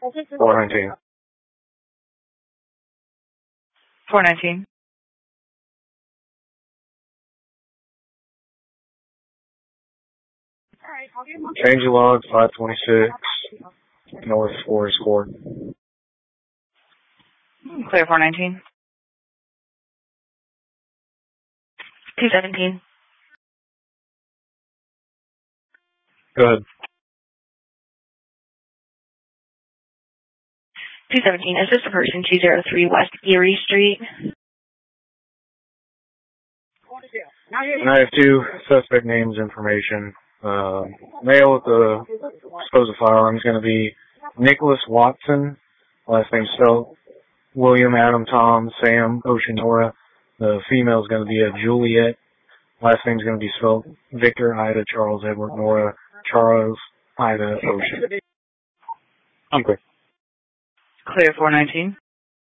419. 419. Change of log 526 North Forest Court. Clear 419. 217. Go ahead. 217. Is this the person 203 West Erie Street? And I have two suspect names information. Male with the supposed firearm is going to be Nicholas Watson, last name spelled William, Adam, Tom, Sam, Ocean, Nora. The female is going to be a Juliet. Last name is going to be spelled Victor, Ida, Charles, Edward, Nora, Charles, Ida, Ocean. I'm clear. Clear 419.